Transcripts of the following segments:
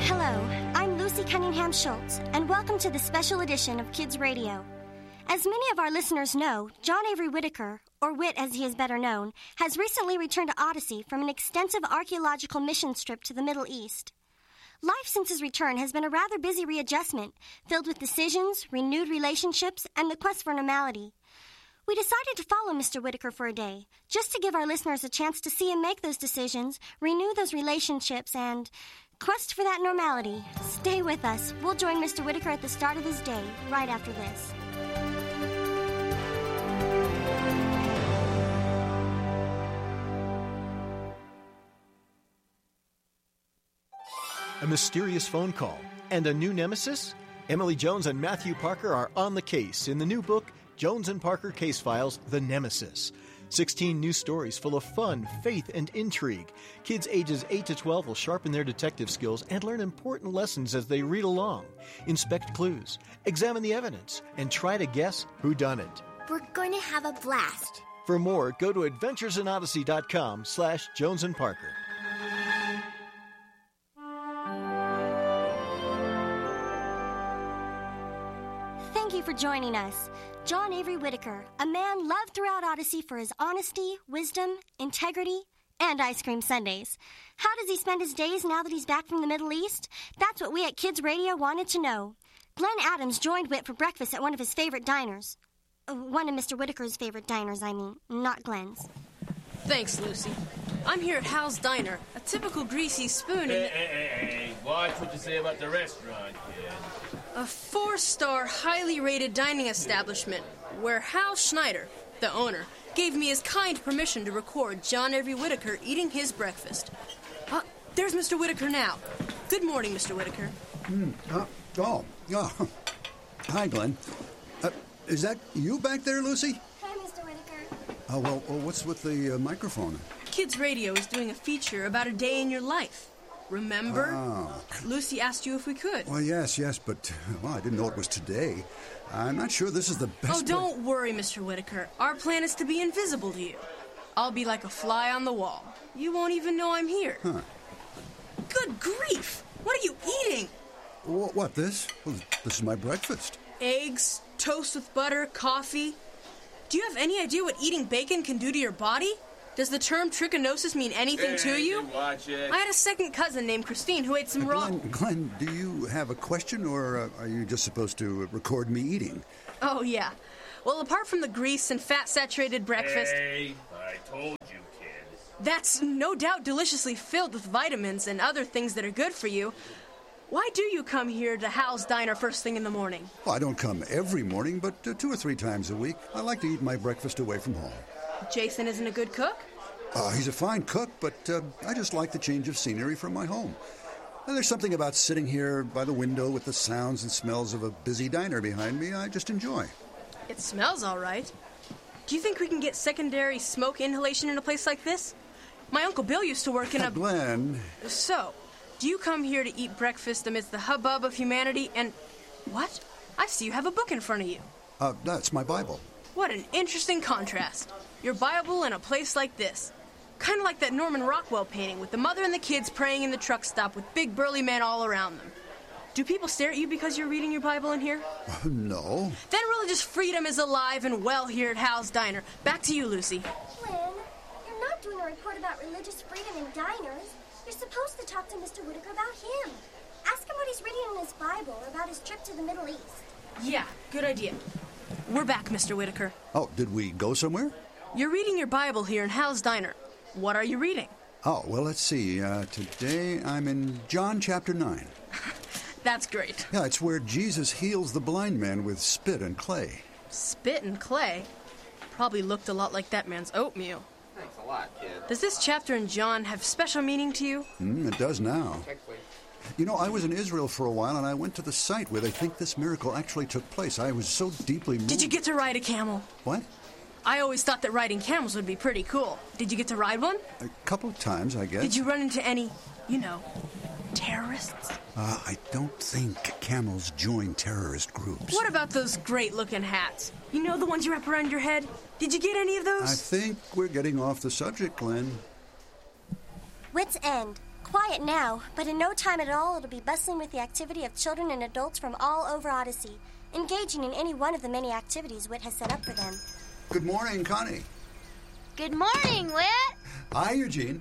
Hello, I'm Lucy Cunningham Schultz, and welcome to the special edition of Kids Radio. As many of our listeners know, John Avery Whitaker, or Whit as he is better known, has recently returned to Odyssey from an extensive archaeological mission trip to the Middle East. Life since his return has been a rather busy readjustment, filled with decisions, renewed relationships, and the quest for normality. We decided to follow Mr. Whitaker for a day, just to give our listeners a chance to see him make those decisions, renew those relationships, and quest for that normality. Stay with us. We'll join Mr. Whitaker at the start of his day, right after this. A mysterious phone call and a new nemesis? Emily Jones and Matthew Parker are on the case in the new book, Jones and Parker Case Files, The Nemesis. 16 new stories full of fun, faith, and intrigue. Kids ages 8 to 12 will sharpen their detective skills and learn important lessons as they read along. Inspect clues, examine the evidence, and try to guess whodunit. We're going to have a blast. For more, go to adventuresinodyssey.com/Jones and Parker. Thank you for joining us. John Avery Whitaker, a man loved throughout Odyssey for his honesty, wisdom, integrity, and ice cream sundaes. How does he spend his days now that he's back from the Middle East? That's what we at Kids Radio wanted to know. Glenn Adams joined Whit for breakfast at one of his favorite diners. One of Mr. Whitaker's favorite diners, I mean, not Glenn's. Thanks, Lucy. I'm here at Hal's Diner, a typical greasy spoon in Hey, watch what you say about the restaurant, kid. a 4-star, highly rated dining establishment where Hal Schneider, the owner, gave me his kind permission to record John Avery Whitaker eating his breakfast. There's Mr. Whitaker now. Good morning, Mr. Whitaker. Hi, Glenn. Is that you back there, Lucy? Hi, Mr. Whitaker. Well, what's with the microphone? Kids Radio is doing a feature about a day in your life. Remember? Oh. Lucy asked you if we could. Well, yes, but, I didn't know it was today. I'm not sure this is the best... Oh, don't worry, Mr. Whitaker. Our plan is to be invisible to you. I'll be like a fly on the wall. You won't even know I'm here. Huh. Good grief! What are you eating? What, this? Well, this is my breakfast. Eggs, toast with butter, coffee. Do you have any idea what eating bacon can do to your body? Does the term trichinosis mean anything to you? Watch it. I had a second cousin named Christine who ate some raw... Glenn, do you have a question, or are you just supposed to record me eating? Oh, yeah. Well, apart from the grease and fat-saturated breakfast... Hey, I told you, kid. That's no doubt deliciously filled with vitamins and other things that are good for you. Why do you come here to Hal's Diner first thing in the morning? Well, I don't come every morning, but 2 or 3 times a week. I like to eat my breakfast away from home. Jason isn't a good cook? He's a fine cook, but I just like the change of scenery from my home. And there's something about sitting here by the window with the sounds and smells of a busy diner behind me I just enjoy. It smells all right. Do you think we can get secondary smoke inhalation in a place like this? My Uncle Bill used to work in a... Glenn... So, do you come here to eat breakfast amidst the hubbub of humanity and... What? I see you have a book in front of you. That's my Bible. What an interesting contrast. Your Bible in a place like this. Kind of like that Norman Rockwell painting with the mother and the kids praying in the truck stop with big burly men all around them. Do people stare at you because you're reading your Bible in here? No. Then religious freedom is alive and well here at Hal's Diner. Back to you, Lucy. Glenn, you're not doing a report about religious freedom in diners. You're supposed to talk to Mr. Whitaker about him. Ask him what he's reading in his Bible or about his trip to the Middle East. Yeah, good idea. We're back, Mr. Whitaker. Oh, did we go somewhere? You're reading your Bible here in Hal's Diner. What are you reading? Oh, well, let's see. Today I'm in John chapter 9. That's great. Yeah, it's where Jesus heals the blind man with spit and clay. Spit and clay? Probably looked a lot like that man's oatmeal. Thanks a lot, kid. Does this chapter in John have special meaning to you? It does now. You know, I was in Israel for a while, and I went to the site where they think this miracle actually took place. I was so deeply moved. Did you get to ride a camel? What? I always thought that riding camels would be pretty cool. Did you get to ride one? A couple of times, I guess. Did you run into any, terrorists? I don't think camels join terrorist groups. What about those great-looking hats? You know, the ones you wrap around your head? Did you get any of those? I think we're getting off the subject, Glenn. Wits End, quiet now, but in no time at all it'll be bustling with the activity of children and adults from all over Odyssey, engaging in any one of the many activities Whit has set up for them. Good morning, Connie. Good morning, Whit. Hi, Eugene.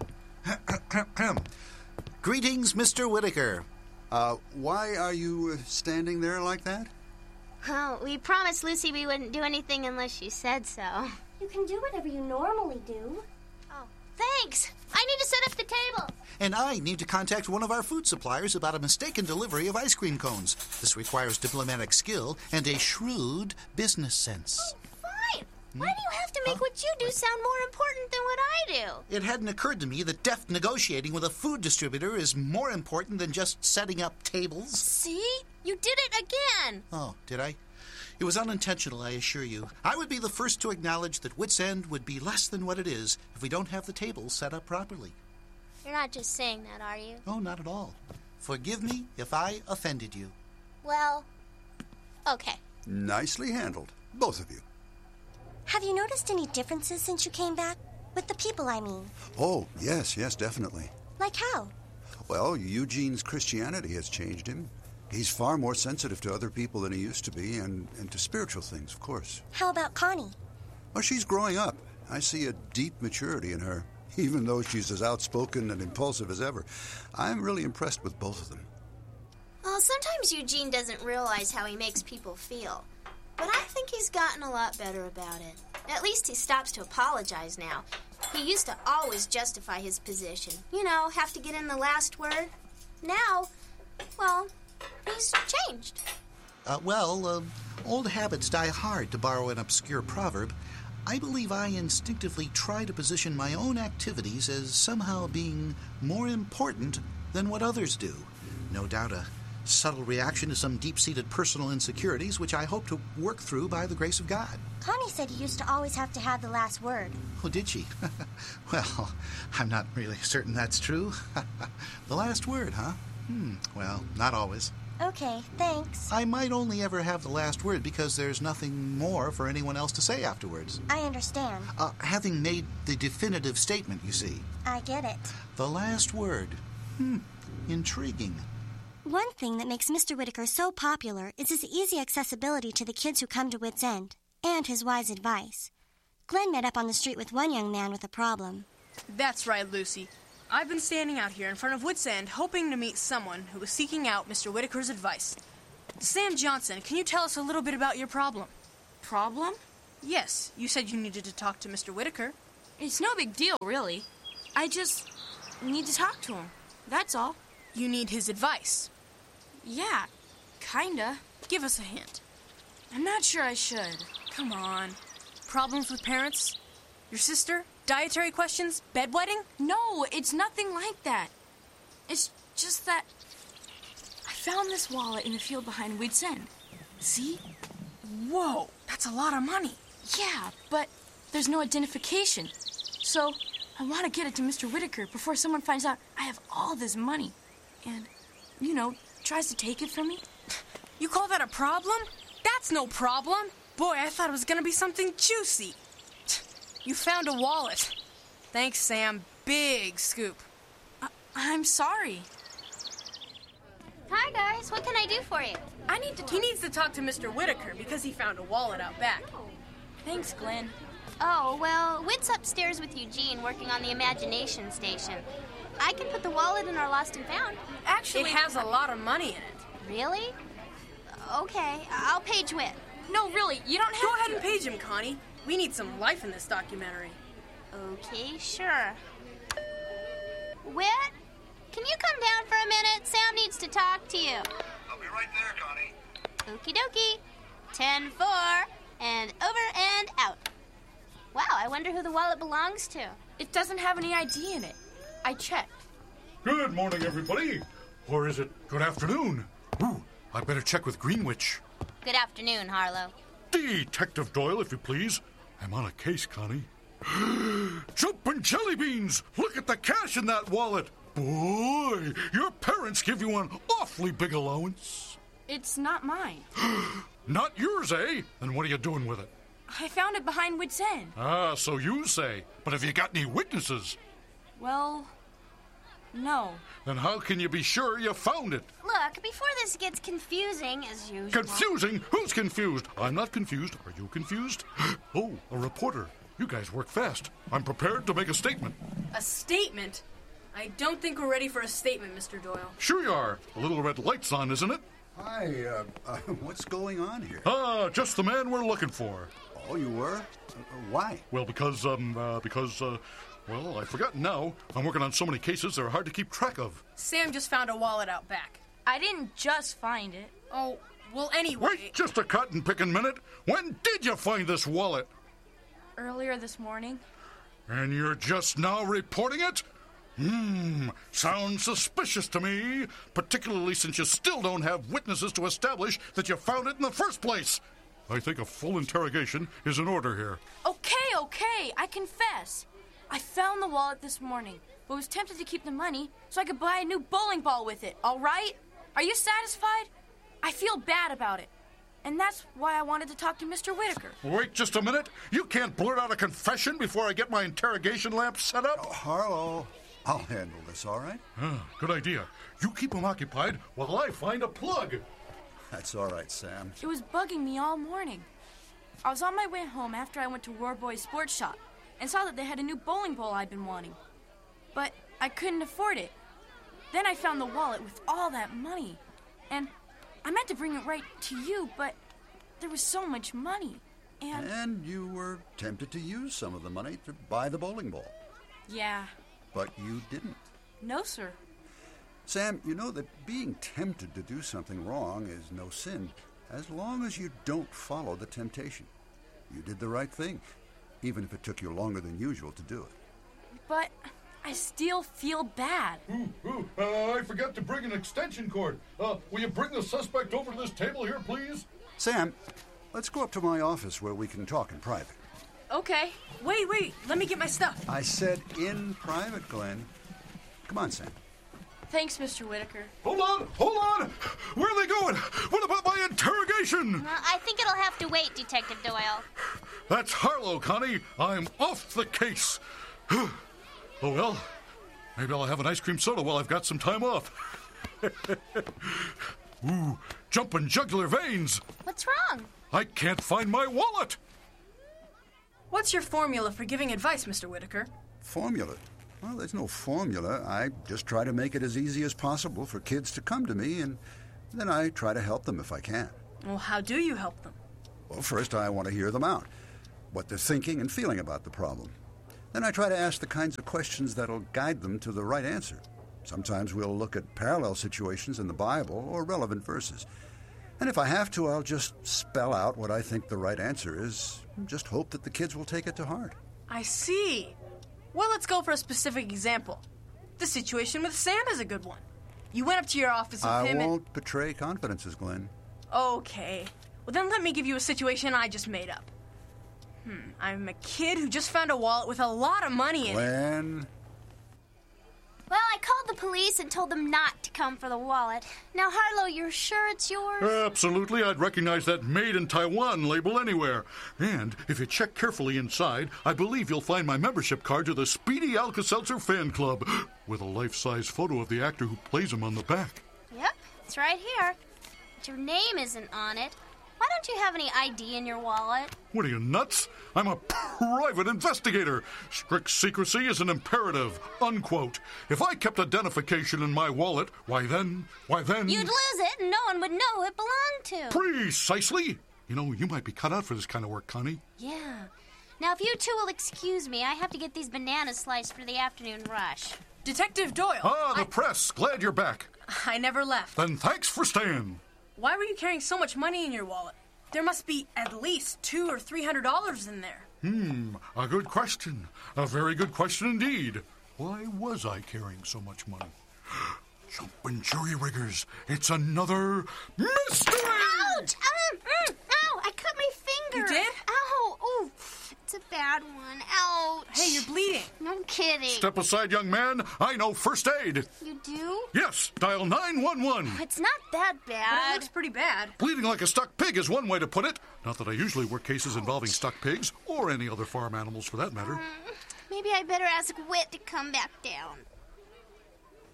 Greetings, Mr. Whitaker. Why are you standing there like that? Oh, we promised Lucy we wouldn't do anything unless she said so. You can do whatever you normally do. Oh, thanks. I need to set up the table. And I need to contact one of our food suppliers about a mistaken delivery of ice cream cones. This requires diplomatic skill and a shrewd business sense. Oh, fine. Why do you have to make what you do sound more important than what I do? It hadn't occurred to me that deft negotiating with a food distributor is more important than just setting up tables. See? You did it again. Oh, did I? It was unintentional, I assure you. I would be the first to acknowledge that Wits End would be less than what it is if we don't have the tables set up properly. You're not just saying that, are you? Oh, not at all. Forgive me if I offended you. Well, okay. Nicely handled, both of you. Have you noticed any differences since you came back? With the people, I mean. Oh, yes, definitely. Like how? Well, Eugene's Christianity has changed him. He's far more sensitive to other people than he used to be, and to spiritual things, of course. How about Connie? Well, she's growing up. I see a deep maturity in her, even though she's as outspoken and impulsive as ever. I'm really impressed with both of them. Well, sometimes Eugene doesn't realize how he makes people feel. But I think he's gotten a lot better about it. At least he stops to apologize now. He used to always justify his position. You know, have to get in the last word. Now, well, he's changed. Old habits die hard, to borrow an obscure proverb. I believe I instinctively try to position my own activities as somehow being more important than what others do. No doubt a subtle reaction to some deep-seated personal insecurities, which I hope to work through by the grace of God. Connie said you used to always have to have the last word. Oh, did she? Well, I'm not really certain that's true. The last word, huh? Well, not always. Okay, thanks. I might only ever have the last word because there's nothing more for anyone else to say afterwards. I understand. Having made the definitive statement, you see. I get it. The last word. Intriguing. One thing that makes Mr. Whitaker so popular is his easy accessibility to the kids who come to Wits End, and his wise advice. Glenn met up on the street with one young man with a problem. That's right, Lucy. I've been standing out here in front of Wits End hoping to meet someone who was seeking out Mr. Whitaker's advice. Sam Johnson, can you tell us a little bit about your problem? Problem? Yes, you said you needed to talk to Mr. Whitaker. It's no big deal, really. I just need to talk to him. That's all. You need his advice. Yeah, kinda. Give us a hint. I'm not sure I should. Come on. Problems with parents? Your sister? Dietary questions? Bedwetting? No, it's nothing like that. It's just that I found this wallet in the field behind Wits End. See? Whoa, that's a lot of money. Yeah, but there's no identification. So I want to get it to Mr. Whitaker before someone finds out I have all this money. And, tries to take it from me. You call that a problem? That's no problem. Boy, I thought it was going to be something juicy. You found a wallet. Thanks, Sam. Big scoop. I'm sorry. Hi, guys. What can I do for you? He needs to talk to Mr. Whitaker because he found a wallet out back. Thanks, Glenn. Oh, well, Whit's upstairs with Eugene working on the imagination station. I can put the wallet in our lost and found. Actually, it has a lot of money in it. Really? Okay, I'll page Whit. No, really, you don't have to. Go ahead and page him, Connie. We need some life in this documentary. Okay, sure. Whit, can you come down for a minute? Sam needs to talk to you. I'll be right there, Connie. Okie dokie. 10-4, and over and out. Wow, I wonder who the wallet belongs to. It doesn't have any ID in it. I checked. Good morning, everybody. Or is it good afternoon? Ooh, I better check with Greenwich. Good afternoon, Harlow. Detective Doyle, if you please. I'm on a case, Connie. Jumpin' jelly beans! Look at the cash in that wallet. Boy, your parents give you an awfully big allowance. It's not mine. Not yours, eh? Then what are you doing with it? I found it behind Wits End. Ah, so you say. But have you got any witnesses? Well, No. Then how can you be sure you found it? Look, before this gets confusing, as usual... Confusing? Who's confused? I'm not confused. Are you confused? Oh, a reporter. You guys work fast. I'm prepared to make a statement. A statement? I don't think we're ready for a statement, Mr. Doyle. Sure you are. A little red light's on, isn't it? Hi, what's going on here? Just the man we're looking for. Oh, you were? Why? Well, because, well, I've forgotten now. I'm working on so many cases, they're hard to keep track of. Sam just found a wallet out back. I didn't just find it. Oh, well, anyway... Wait just a cotton-picking minute. When did you find this wallet? Earlier this morning. And you're just now reporting it? Sounds suspicious to me, particularly since you still don't have witnesses to establish that you found it in the first place. I think a full interrogation is in order here. Okay, I confess. I found the wallet this morning, but was tempted to keep the money so I could buy a new bowling ball with it, all right? Are you satisfied? I feel bad about it. And that's why I wanted to talk to Mr. Whitaker. Wait just a minute. You can't blurt out a confession before I get my interrogation lamp set up. Oh, Harlow, I'll handle this, all right? Good idea. You keep him occupied while I find a plug. That's all right, Sam. It was bugging me all morning. I was on my way home after I went to Roar Boy's sports shop and saw that they had a new bowling ball I'd been wanting. But I couldn't afford it. Then I found the wallet with all that money. And I meant to bring it right to you, but there was so much money. And you were tempted to use some of the money to buy the bowling ball. Yeah. But you didn't. No, sir. Sam, you know that being tempted to do something wrong is no sin, as long as you don't follow the temptation. You did the right thing, even if it took you longer than usual to do it. But I still feel bad. I forgot to bring an extension cord. Will you bring the suspect over to this table here, please? Sam, let's go up to my office where we can talk in private. Okay. Wait. Let me get my stuff. I said in private, Glenn. Come on, Sam. Thanks, Mr. Whitaker. Hold on! Where are they going? What about my interrogation? I think it'll have to wait, Detective Doyle. That's Harlow, Connie. I'm off the case. Oh, well, maybe I'll have an ice cream soda while I've got some time off. Ooh, jumping jugular veins. What's wrong? I can't find my wallet. What's your formula for giving advice, Mr. Whitaker? Formula? Well, there's no formula. I just try to make it as easy as possible for kids to come to me, and then I try to help them if I can. Well, how do you help them? Well, first I want to hear them out, what they're thinking and feeling about the problem. Then I try to ask the kinds of questions that'll guide them to the right answer. Sometimes we'll look at parallel situations in the Bible or relevant verses. And if I have to, I'll just spell out what I think the right answer is, and just hope that the kids will take it to heart. I see. Well, let's go for a specific example. The situation with Sam is a good one. You went up to your office with him I won't betray confidences, Glenn. Okay. Well, then let me give you a situation I just made up. I'm a kid who just found a wallet with a lot of money in it. Glenn? Well, I called the police and told them not to come for the wallet. Now, Harlow, you're sure it's yours? Absolutely. I'd recognize that Made in Taiwan label anywhere. And if you check carefully inside, I believe you'll find my membership card to the Speedy Alka-Seltzer fan club with a life-size photo of the actor who plays him on the back. Yep, it's right here. But your name isn't on it. Why don't you have any ID in your wallet? What are you, nuts? I'm a private investigator. Strict secrecy is an imperative, unquote. If I kept identification in my wallet, why then... You'd lose it and no one would know who it belonged to. Precisely. You know, you might be cut out for this kind of work, Connie. Yeah. Now, if you two will excuse me, I have to get these bananas sliced for the afternoon rush. Detective Doyle. The press. Glad you're back. I never left. Then thanks for staying. Why were you carrying so much money in your wallet? There must be at least $200 or $300 in there. A good question. A very good question indeed. Why was I carrying so much money? Jumpin' jury riggers, it's another mystery! Ouch! Ow! I cut my finger. You did? Ow! Ooh, it's a bad one. Ouch! Hey, you're bleeding. No kidding. Step aside, young man. I know first aid. You do? Yes, dial 911. It's not that But it bad. looks pretty bad. Bleeding like a stuck pig is one way to put it. Not that I usually work cases involving stuck pigs, or any other farm animals for that matter. Maybe I better ask Whit to come back down.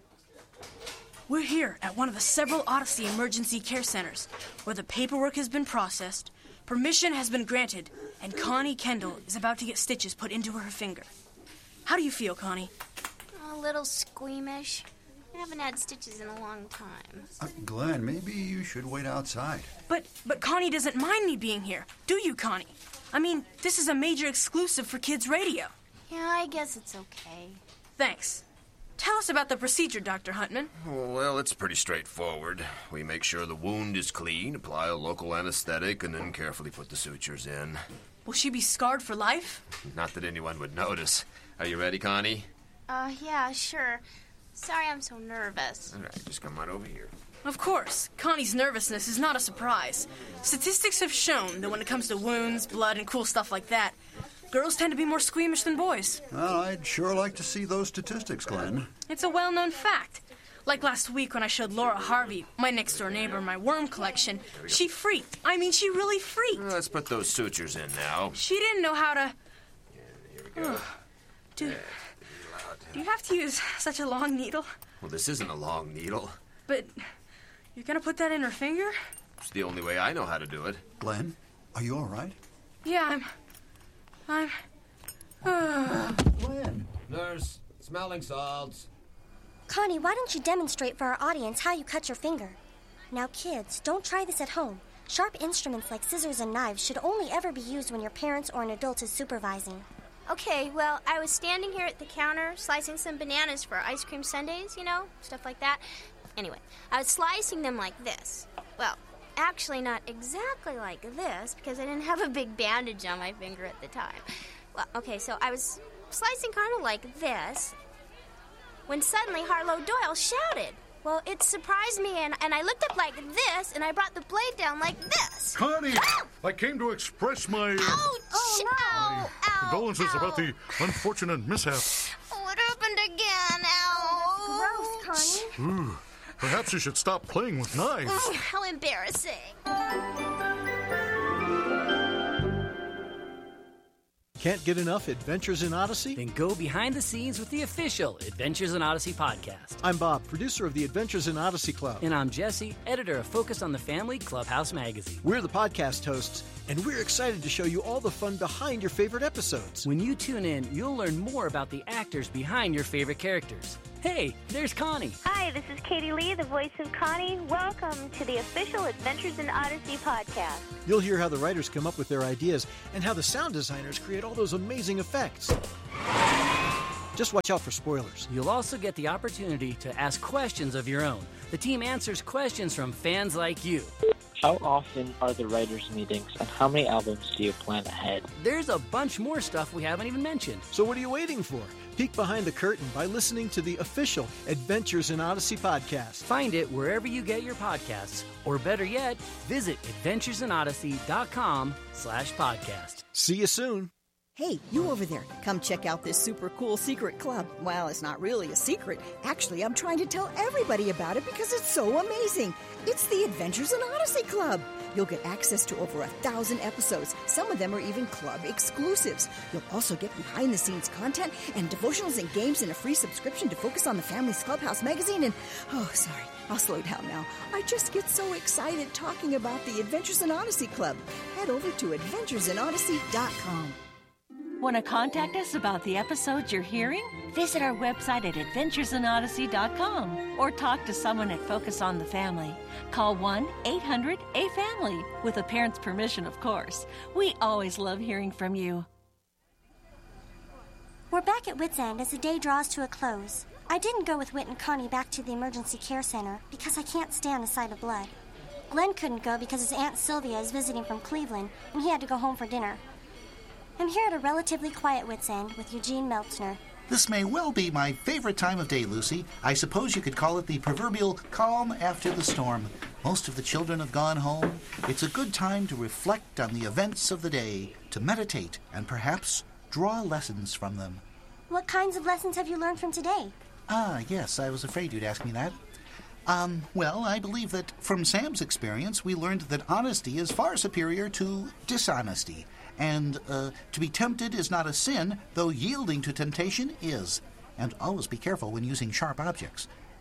We're here at one of the several Odyssey emergency care centers, where the paperwork has been processed, permission has been granted, and Connie Kendall is about to get stitches put into her finger. How do you feel, Connie? A little squeamish. I haven't had stitches in a long time. Glenn, maybe you should wait outside. But Connie doesn't mind me being here. Do you, Connie? I mean, this is a major exclusive for Kids Radio. Yeah, I guess it's okay. Thanks. Tell us about the procedure, Dr. Huntman. Well, it's pretty straightforward. We make sure the wound is clean, apply a local anesthetic, and then carefully put the sutures in. Will she be scarred for life? Not that anyone would notice. Are you ready, Connie? Yeah, sure. Sorry I'm so nervous. All right, just come on over here. Of course, Connie's nervousness is not a surprise. Statistics have shown that when it comes to wounds, blood, and cool stuff like that, girls tend to be more squeamish than boys. Well, I'd sure like to see those statistics, Glenn. It's a well-known fact. Like last week when I showed Laura Harvey, my next-door neighbor, my worm collection, she freaked. I mean, she really freaked. Let's put those sutures in now. She didn't know how to... Yeah, here we go. Do you have to use such a long needle? Well, this isn't a long needle. But you're gonna put that in her finger? It's the only way I know how to do it. Glenn, are you all right? Yeah, I'm... Glenn! Nurse, smelling salts. Connie, why don't you demonstrate for our audience how you cut your finger? Now, kids, don't try this at home. Sharp instruments like scissors and knives should only ever be used when your parents or an adult is supervising. Okay, well, I was standing here at the counter slicing some bananas for ice cream sundaes, you know, stuff like that. Anyway, I was slicing them like this. Well, actually not exactly like this, because I didn't have a big bandage on my finger at the time. Well, okay, so I was slicing kind of like this, when suddenly Harlow Doyle shouted. Well, it surprised me, and I looked up like this, and I brought the blade down like this. Connie, Ow! I came to express my... Ouch! my Ow! condolences Ow! about the unfortunate mishap. What happened again? Ow! Gross, Connie. Ooh, perhaps you should stop playing with knives. How embarrassing. Can't get enough Adventures in Odyssey? Then go behind the scenes with the official Adventures in Odyssey podcast. I'm Bob, producer of the Adventures in Odyssey Club. And I'm Jesse, editor of Focus on the Family Clubhouse magazine. We're the podcast hosts, and we're excited to show you all the fun behind your favorite episodes. When you tune in, you'll learn more about the actors behind your favorite characters. Hey, there's Connie. Hi, this is Katie Lee, the voice of Connie. Welcome to the official Adventures in Odyssey podcast. You'll hear how the writers come up with their ideas and how the sound designers create all those amazing effects. Just watch out for spoilers. You'll also get the opportunity to ask questions of your own. The team answers questions from fans like you. How often are the writers' meetings, and how many albums do you plan ahead? There's a bunch more stuff we haven't even mentioned. So what are you waiting for? Peek behind the curtain by listening to the official Adventures in Odyssey podcast. Find it wherever you get your podcasts, or better yet, visit adventuresinodyssey.com/podcast. See you soon. Hey, you over there, come check out this super cool secret club. Well, it's not really a secret. Actually, I'm trying to tell everybody about it because it's so amazing. It's the Adventures in Odyssey Club. You'll get access to over 1,000 episodes. Some of them are even club exclusives. You'll also get behind-the-scenes content and devotionals and games and a free subscription to Focus on the Family's Clubhouse magazine. And, I'll slow down now. I just get so excited talking about the Adventures in Odyssey Club. Head over to adventuresinodyssey.com. Want to contact us about the episodes you're hearing? Visit our website at adventuresinodyssey.com or talk to someone at Focus on the Family. Call 1-800-A-FAMILY, with a parent's permission, of course. We always love hearing from you. We're back at Wits End as the day draws to a close. I didn't go with Whit and Connie back to the emergency care center because I can't stand the sight of blood. Glenn couldn't go because his Aunt Sylvia is visiting from Cleveland and he had to go home for dinner. I'm here at a relatively quiet Wits End with Eugene Meltzner. This may well be my favorite time of day, Lucy. I suppose you could call it the proverbial calm after the storm. Most of the children have gone home. It's a good time to reflect on the events of the day, to meditate, and perhaps draw lessons from them. What kinds of lessons have you learned from today? Yes, I was afraid you'd ask me that. Well, I believe that from Sam's experience, we learned that honesty is far superior to dishonesty. And to be tempted is not a sin, though yielding to temptation is. And always be careful when using sharp objects.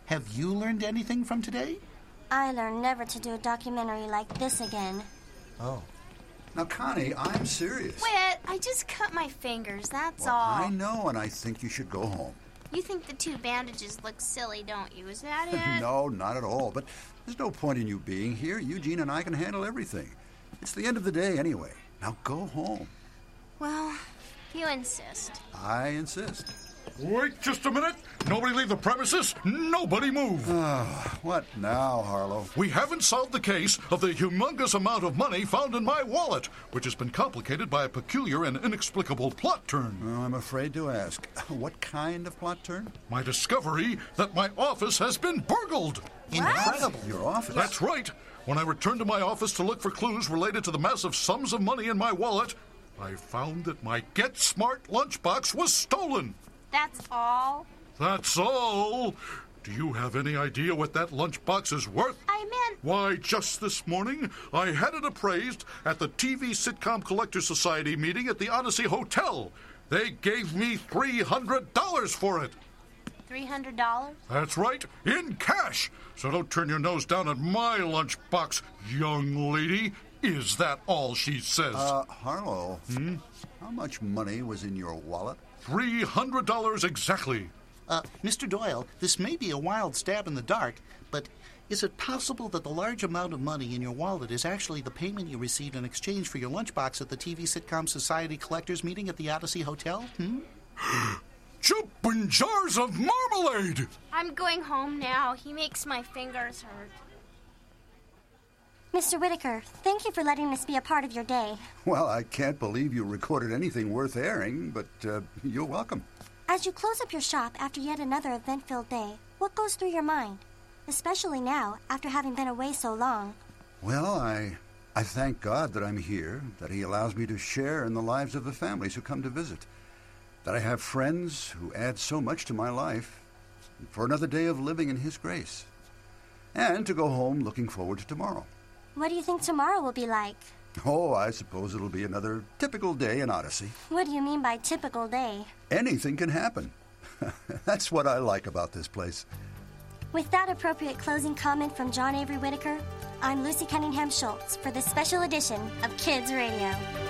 have you learned anything from today? I learned never to do a documentary like this again. Oh. Now, Connie, I'm serious. Whit, I just cut my fingers, that's Well, all. I know, and I think you should go home. You think the 2 bandages look silly, don't you? Is that it? No, not at all. But there's no point in you being here. Eugene and I can handle everything. It's the end of the day anyway. Now go home. Well, you insist. I insist. Wait just a minute. Nobody leave the premises. Nobody move. What now, Harlow? We haven't solved the case of the humongous amount of money found in my wallet, which has been complicated by a peculiar and inexplicable plot turn. Well, I'm afraid to ask. What kind of plot turn? My discovery that my office has been burgled. Incredible. Your office? That's right. When I returned to my office to look for clues related to the massive sums of money in my wallet, I found that my Get Smart lunchbox was stolen. That's all? That's all. Do you have any idea what that lunchbox is worth? I meant... Why, just this morning, I had it appraised at the TV Sitcom Collectors Society meeting at the Odyssey Hotel. They gave me $300 for it. $300? That's right, in cash. So don't turn your nose down at my lunchbox, young lady. Is that all she says? Harlow, how much money was in your wallet? $300 exactly. Mr. Doyle, this may be a wild stab in the dark, but is it possible that the large amount of money in your wallet is actually the payment you received in exchange for your lunchbox at the TV Sitcom Society Collectors meeting at the Odyssey Hotel? Jumping jars of marmalade! I'm going home now. He makes my fingers hurt. Mr. Whitaker, thank you for letting us be a part of your day. Well, I can't believe you recorded anything worth airing, but you're welcome. As you close up your shop after yet another event-filled day, what goes through your mind? Especially now, after having been away so long. Well, I thank God that I'm here, that He allows me to share in the lives of the families who come to visit, that I have friends who add so much to my life, for another day of living in His grace, and to go home looking forward to tomorrow. What do you think tomorrow will be like? Oh, I suppose it'll be another typical day in Odyssey. What do you mean by typical day? Anything can happen. That's what I like about this place. With that appropriate closing comment from John Avery Whitaker, I'm Lucy Cunningham Schultz for this special edition of Kids Radio.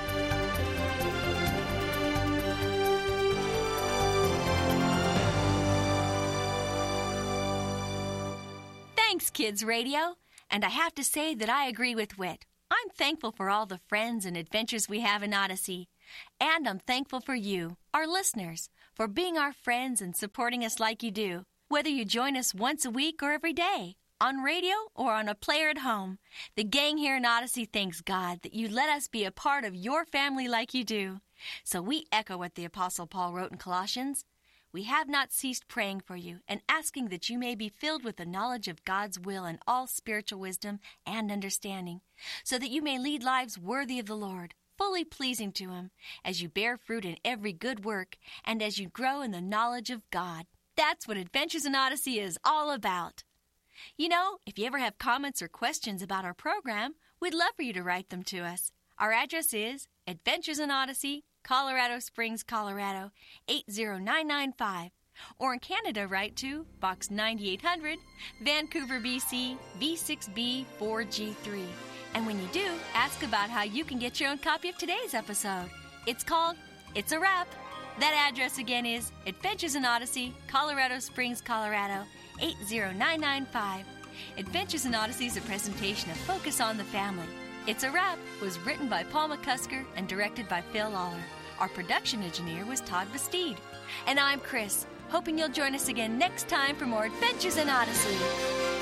Thanks, Kids Radio. And I have to say that I agree with Whit. I'm thankful for all the friends and adventures we have in Odyssey. And I'm thankful for you, our listeners, for being our friends and supporting us like you do. Whether you join us once a week or every day, on radio or on a player at home, the gang here in Odyssey thanks God that you let us be a part of your family like you do. So we echo what the Apostle Paul wrote in Colossians. We have not ceased praying for you and asking that you may be filled with the knowledge of God's will and all spiritual wisdom and understanding, so that you may lead lives worthy of the Lord, fully pleasing to Him, as you bear fruit in every good work and as you grow in the knowledge of God. That's what Adventures in Odyssey is all about. You know, if you ever have comments or questions about our program, we'd love for you to write them to us. Our address is Adventures in Odyssey, Colorado Springs, Colorado, 80995. Or in Canada, write to Box 9800, Vancouver, BC, V6B 4G3. And when you do, ask about how you can get your own copy of today's episode. It's called It's a Wrap. That address again is Adventures in Odyssey, Colorado Springs, Colorado, 80995. Adventures in Odyssey is a presentation of Focus on the Family. It's a Wrap was written by Paul McCusker and directed by Phil Lawler. Our production engineer was Todd Bastide. And I'm Chris, hoping you'll join us again next time for more Adventures in Odyssey.